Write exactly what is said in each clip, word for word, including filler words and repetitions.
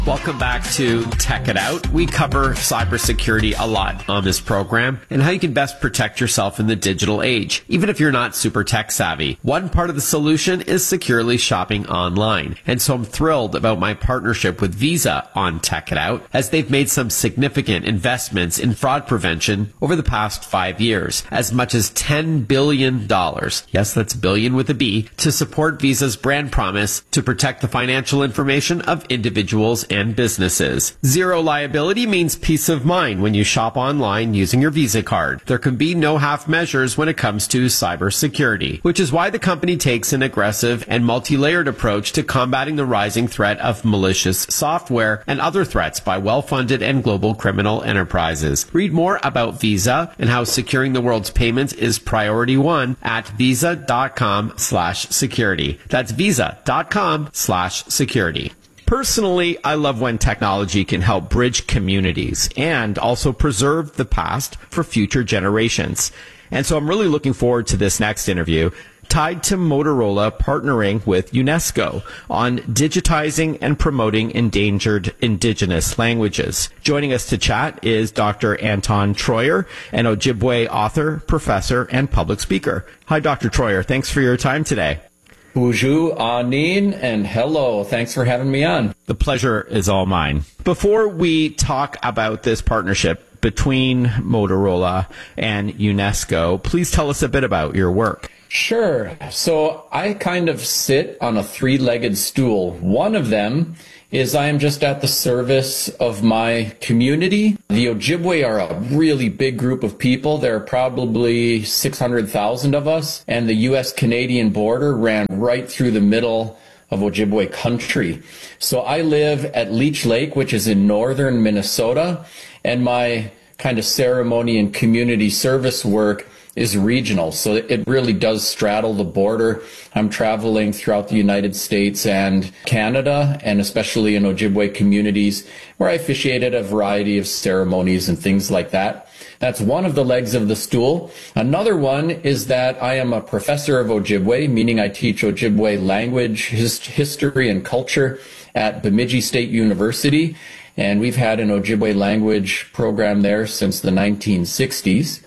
Welcome back to Tech It Out. We cover cybersecurity a lot on this program and how you can best protect yourself in the digital age, even if you're not super tech savvy. One part of the solution is securely shopping online. And so I'm thrilled about my partnership with Visa on Tech It Out, as they've made some significant investments in fraud prevention over the past five years, as much as ten billion dollars. Yes, that's billion with a B, to support Visa's brand promise to protect the financial information of individuals and businesses. Zero liability means peace of mind when you shop online using your Visa card. There can be no half measures when it comes to cybersecurity, which is why the company takes an aggressive and multi-layered approach to combating the rising threat of malicious software and other threats by well-funded and global criminal enterprises. Read more about Visa and how securing the world's payments is priority one at visa.com slash security. That's visa.com slash security. Personally, I love when technology can help bridge communities and also preserve the past for future generations. And so I'm really looking forward to this next interview, tied to Motorola partnering with UNESCO on digitizing and promoting endangered indigenous languages. Joining us to chat is Doctor Anton Troyer, an Ojibwe author, professor, and public speaker. Hi, Doctor Troyer. Thanks for your time today. Bonjour, Anin, and hello. Thanks for having me on. The pleasure is all mine. Before we talk about this partnership between Motorola and UNESCO, please tell us a bit about your work. Sure. So I kind of sit on a three-legged stool. One of them is I am just at the service of my community. The Ojibwe are a really big group of people. There are probably six hundred thousand of us, and the U S Canadian border ran right through the middle of Ojibwe country. So I live at Leech Lake, which is in northern Minnesota, and my kind of ceremony and community service work is regional. So it really does straddle the border. I'm traveling throughout the United States and Canada, and especially in Ojibwe communities where I officiated a variety of ceremonies and things like that. That's one of the legs of the stool. Another one is that I am a professor of Ojibwe, meaning I teach Ojibwe language, his, history, and culture at Bemidji State University. And we've had an Ojibwe language program there since the nineteen sixties.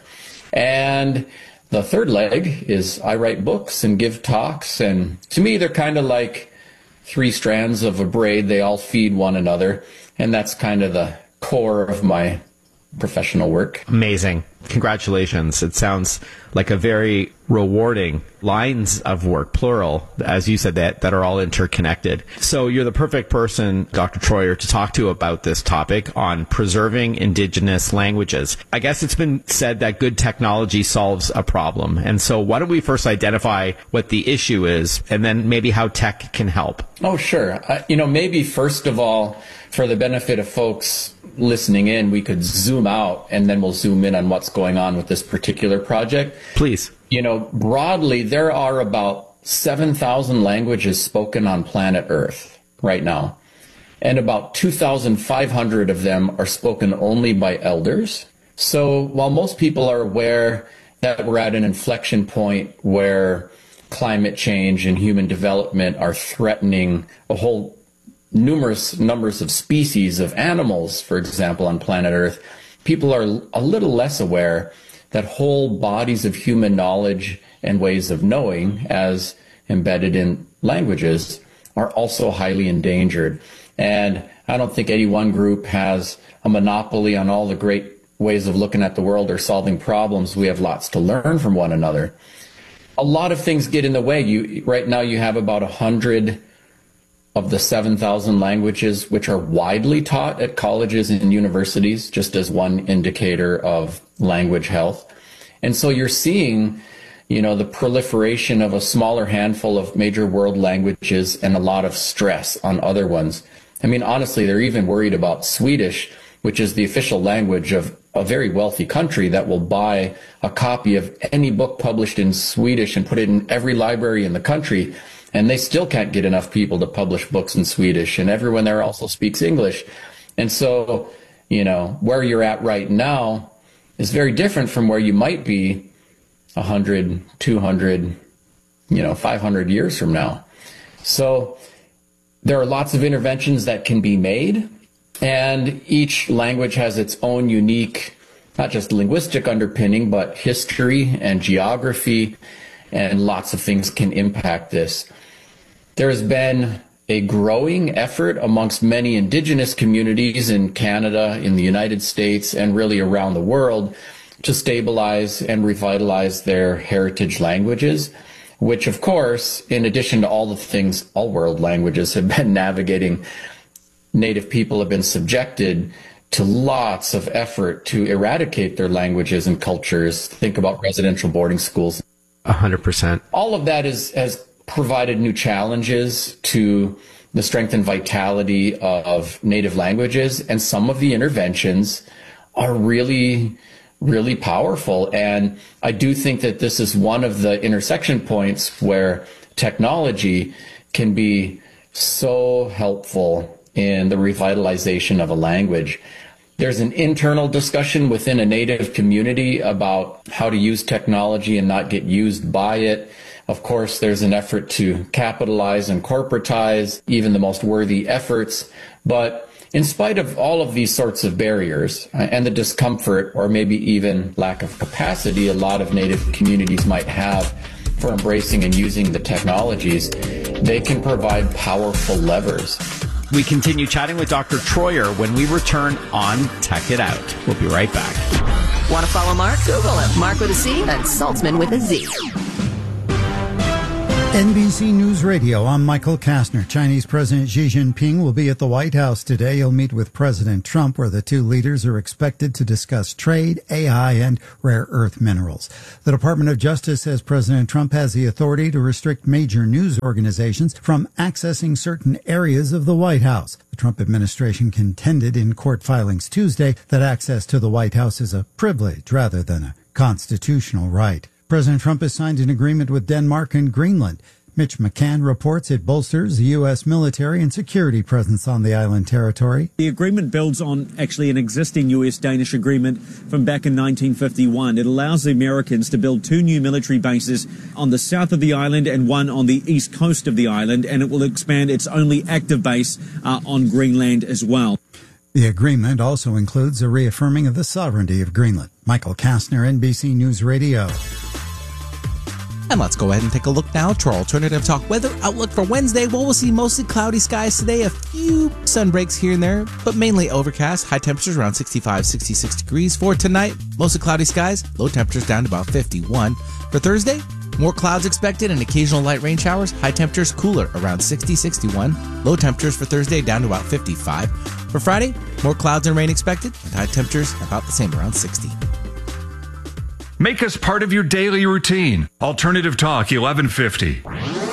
And the third leg is I write books and give talks, and to me they're kind of like three strands of a braid. They all feed one another, and that's kind of the core of my professional work. Amazing. Congratulations. It sounds like a very rewarding lines of work, plural, as you said, that, that are all interconnected. So you're the perfect person, Doctor Troyer, to talk to about this topic on preserving indigenous languages. I guess it's been said that good technology solves a problem. And so why don't we first identify what the issue is, and then maybe how tech can help? Oh, sure. Uh, you know, maybe first of all, for the benefit of folks listening in, we could zoom out and then we'll zoom in on what's going on with this particular project. Please. You know, broadly, there are about seven thousand languages spoken on planet Earth right now. And about two thousand five hundred of them are spoken only by elders. So while most people are aware that we're at an inflection point where climate change and human development are threatening a whole numerous numbers of species of animals, for example, on planet Earth, people are a little less aware that whole bodies of human knowledge and ways of knowing, as embedded in languages, are also highly endangered. And I don't think any one group has a monopoly on all the great ways of looking at the world or solving problems. We have lots to learn from one another. A lot of things get in the way. You, right now you have about a hundred of the seven thousand languages which are widely taught at colleges and universities, just as one indicator of language health. And so you're seeing, you know, the proliferation of a smaller handful of major world languages and a lot of stress on other ones. I mean, honestly, they're even worried about Swedish, which is the official language of a very wealthy country that will buy a copy of any book published in Swedish and put it in every library in the country. And they still can't get enough people to publish books in Swedish, and everyone there also speaks English. And so, you know, where you're at right now is very different from where you might be one hundred, two hundred, you know, five hundred years from now. So There are lots of interventions that can be made, and each language has its own unique, not just linguistic underpinning, but history and geography, and lots of things can impact this. There has been a growing effort amongst many indigenous communities in Canada, in the United States, and really around the world to stabilize and revitalize their heritage languages, which, of course, in addition to all the things all world languages have been navigating, Native people have been subjected to lots of effort to eradicate their languages and cultures. Think about residential boarding schools. A hundred percent. All of that is, has provided new challenges to the strength and vitality of Native languages. And some of the interventions are really, really powerful. And I do think that this is one of the intersection points where technology can be so helpful in the revitalization of a language. There's an internal discussion within a Native community about how to use technology and not get used by it. Of course, there's an effort to capitalize and corporatize even the most worthy efforts. But in spite of all of these sorts of barriers and the discomfort or maybe even lack of capacity a lot of Native communities might have for embracing and using the technologies, they can provide powerful levers. We continue chatting with Doctor Troyer when we return on Tech It Out. We'll be right back. Want to follow Mark? Google him. Mark with a C and Saltzman with a Z. N B C News Radio, I'm Michael Kastner. Chinese President Xi Jinping will be at the White House today. He'll meet with President Trump, where the two leaders are expected to discuss trade, A I, and rare earth minerals. The Department of Justice says President Trump has the authority to restrict major news organizations from accessing certain areas of the White House. The Trump administration contended in court filings Tuesday that access to the White House is a privilege rather than a constitutional right. President Trump has signed an agreement with Denmark and Greenland. Mitch McCann reports it bolsters the U S military and security presence on the island territory. The agreement builds on actually an existing U S-Danish agreement from back in nineteen fifty-one. It allows the Americans to build two new military bases on the south of the island and one on the east coast of the island, and it will expand its only active base uh, on Greenland as well. The agreement also includes a reaffirming of the sovereignty of Greenland. Michael Kastner, N B C News Radio. And let's go ahead and take a look now to our Alternative Talk weather outlook for Wednesday. Well, we'll see mostly cloudy skies today, a few sun breaks here and there, but mainly overcast. High temperatures around sixty-five, sixty-six degrees. For tonight, mostly cloudy skies, low temperatures down to about fifty-one. For Thursday, more clouds expected and occasional light rain showers. High temperatures cooler around sixty, sixty-one. Low temperatures for Thursday down to about fifty-five. For Friday, more clouds and rain expected and high temperatures about the same, around sixty. Make us part of your daily routine. Alternative Talk eleven fifty.